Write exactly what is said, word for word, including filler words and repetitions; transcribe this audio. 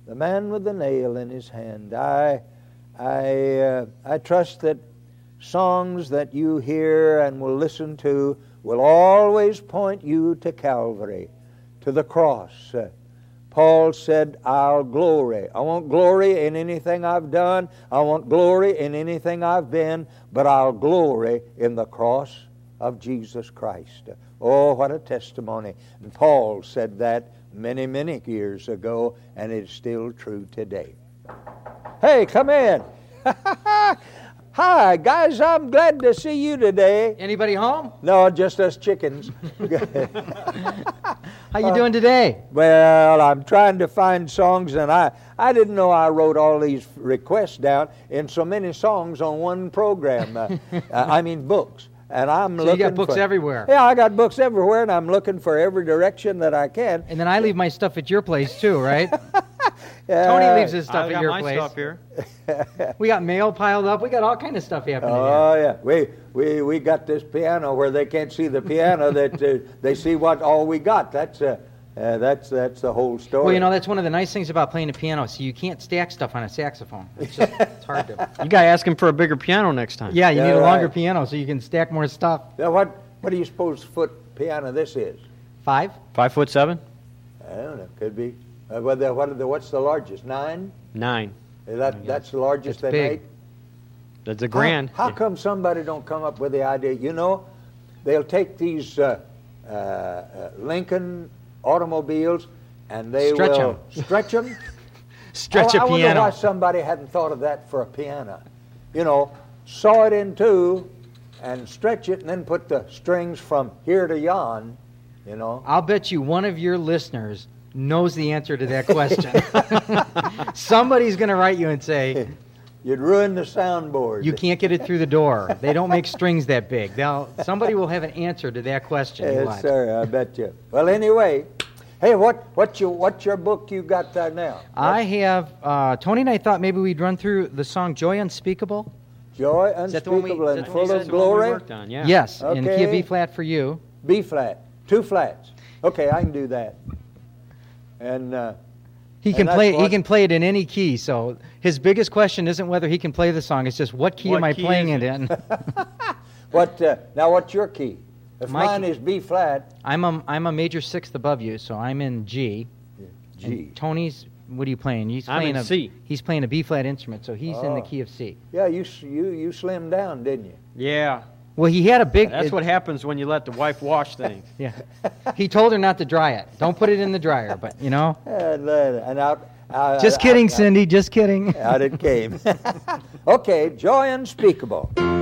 the man with the nail in his hand. I, I, uh, I trust that songs that you hear and will listen to will always point you to Calvary, to the cross. Uh, Paul said, I'll glory. I won't glory in anything I've done. I won't glory in anything I've been, but I'll glory in the cross of Jesus Christ. Oh, what a testimony. And Paul said that many, many years ago, and it's still true today. Hey, come in. Hi, guys, I'm glad to see you today. Anybody home? No, just us chickens. How you doing today? Well, I'm trying to find songs, and I, I didn't know I wrote all these requests down in so many songs on one program. Uh, I mean books. And I'm so looking you got books for, everywhere. Yeah, I got books everywhere, and I'm looking for every direction that I can. And then I leave my stuff at your place too, right? Yeah. Tony leaves his stuff I've at got your my place. stuff here. We got mail piled up. We got all kind of stuff happening Oh here. yeah, we we we got this piano where they can't see the piano. That uh, they see what all we got. That's uh, uh, that's that's the whole story. Well, you know, that's one of the nice things about playing the piano. So you can't stack stuff on a saxophone. It's just it's hard to. You got to ask him for a bigger piano next time. Yeah, you Yeah, need a right. longer piano so you can stack more stuff. Now, what what do you suppose foot piano this is? Five? Five foot seven? I don't know. Could be. Uh, what the, what are the, what's the largest? Nine? Nine. Is that that's the largest It's they big. make. That's a grand. How, how come somebody don't come up with the idea? You know, they'll take these uh, uh, uh, Lincoln automobiles and they Stretch will 'em. stretch them. Stretch I, a I wonder piano. why somebody hadn't thought of that for a piano. You know, saw it in two and stretch it and then put the strings from here to yon, you know. I'll bet you one of your listeners knows the answer to that question. Somebody's going to write you and say, You'd ruin the soundboard. you can't get it through the door. They don't make strings that big. They'll, somebody will have an answer to that question. You Yes, watch. sir, I bet you. Well, anyway, hey, what what's your what's your book you got there now? I have, uh, Tony and I thought maybe we'd run through the song Joy Unspeakable. Joy that the one we- unspeakable is and that the full one of That's the one we glory. worked on, yeah. Yes, in key of Okay. B flat for you. B flat, two flats. Okay, I can do that. And uh, He And can that's play. He what- can play it in any key. So his biggest question isn't whether he can play the song. It's just what key What am I key playing is it in? what? Uh, now, what's your key? If My mine key- is B flat, I'm a I'm a major sixth above you, so I'm in G. G. And Tony's. What are you playing? He's I'm playing in a C. He's playing a B flat instrument, so he's in the Oh. key of C. Yeah, you s- you you slimmed down, didn't you? Yeah. Well, he had a big. That's it- what happens when you let the wife wash things. Yeah. He told her not to dry it. Don't put it in the dryer. But you know. And, uh, and out. out Just out- kidding, out- Cindy. Just kidding. Out it came. Okay, Joy Unspeakable.